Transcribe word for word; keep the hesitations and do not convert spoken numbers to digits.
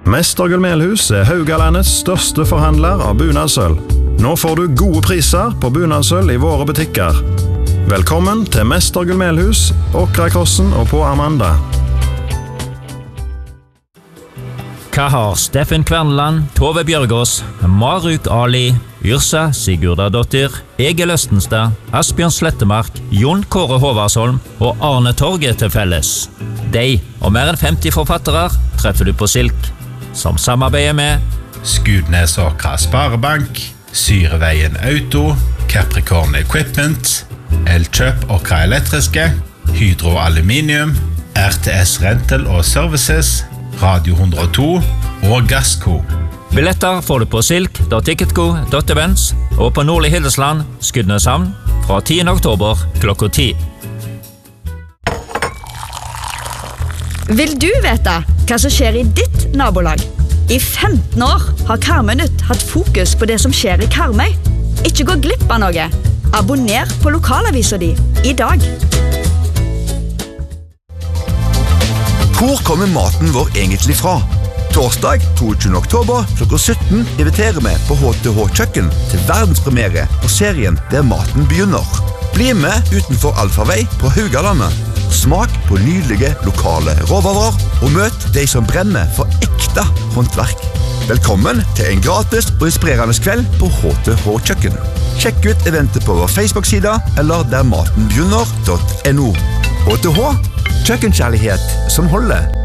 Mestergull Melhus er Haugalandets største forhandler av bunadsøl. Nå får du gode priser på bunadsøl i våre butikker. Velkommen til Mestergull Melhus, Åkrakrossen og på Amanda. Hva har Steffen Kverneland, Tove Bjørgås, Maruk Ali, Yrsa Sigurdadottir, Egil Østenstad, Asbjørn Slettemark, Jon Kåre Håvarsholm og Arne Torge til felles? De og mer enn femti forfattere treffer du på Silk, som samarbeider med Skudnesåkra Sparebank, Syreveien Auto, Capricorn Equipment, Elkjøp Åkra Elektriske, Hydro Aluminium, R T S Rental og Services, Radio hundre og to og Gassco. Billetter får du på silk punktum ticketco punktum events og på Nordlig Hildesland, Skudeneshavn, fra tiende oktober klokka ti. Vil du vite hva som skjer i ditt nabolag? I femten år har Karmøy Nytt hatt fokus på det som skjer i Karmøy. Ikke gå glipp av noe. Abonner på lokalavisa di i dag. Hvor kommer maten vår egentlig fra? Torsdag toogtyvende oktober klokka sytten inviterer vi på H T H Kjøkken til verdenspremiere på serien Der maten begynner. Bli med utenfor Alfavei på Haugalandet. Smak på nydelige lokale råvarer og møt de som brenner for ekte håndverk. Velkommen til en gratis og inspirerende kveld på H T H Kjøkken. Sjekk ut eventet på vår Facebook-side eller der maten begynner punktum no. H T H, kjøkkenkjærlighet som holder.